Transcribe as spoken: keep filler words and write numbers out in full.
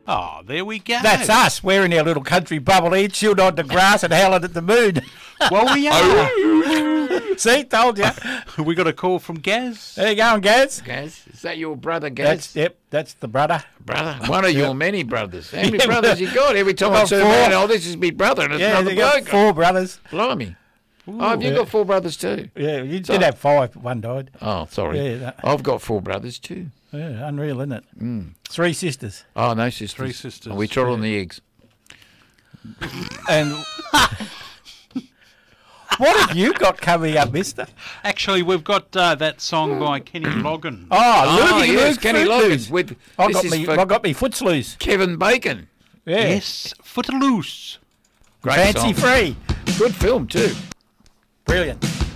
Oh, there we go. That's us. We're in our little country bubble here, chilled on the grass and howling at the moon. Well, we are. See, told you. We got a call from Gaz. There you go, Gaz. Gaz, is that your brother, Gaz? That's, yep, that's the brother. Brother, one of your many brothers. How many Yeah, brothers you got? Every time I got turn four. around, oh, this is my brother, and it's Yeah, another they got bloke. four brothers. Blimey. Oh, have you Yeah. got four brothers too? Yeah, you So- did have five, but one died. Oh, sorry. Yeah, that- I've got four brothers too. Yeah, unreal, isn't it? Three sisters. Oh, no sisters. Three sisters. We trot on the eggs. And what have you got coming up, mister? Actually, we've got uh, that song by Kenny Logan. Oh, Oh, Loogie yes, Luke Kenny Fruit Logan. Loose. With, I this got is me, for I got me footsloos. Kevin Bacon. Yeah. Yes, Footloose. Great Fancy song. free. Good film too. Brilliant.